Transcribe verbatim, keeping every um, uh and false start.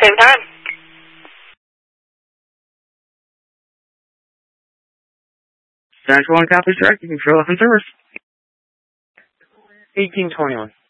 Same time. Central one copies direct. You can control off in service. eighteen twenty-one.